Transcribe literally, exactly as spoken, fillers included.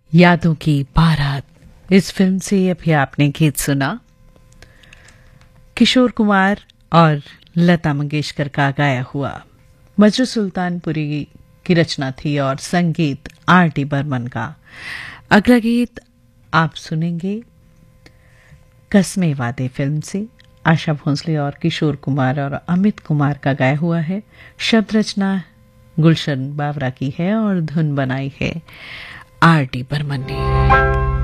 यादों की बारात। इस फिल्म से अभी आपने गीत सुना किशोर कुमार और लता मंगेशकर का गाया हुआ। मजरू सुल्तानपुरी की रचना थी और संगीत आर डी बर्मन का। अगला गीत आप सुनेंगे कसमे वादे फिल्म से। आशा भोंसले और किशोर कुमार और अमित कुमार का गाया हुआ है। शब्द रचना गुलशन बावरा की है और धुन बनाई है आर डी बर्मन ने।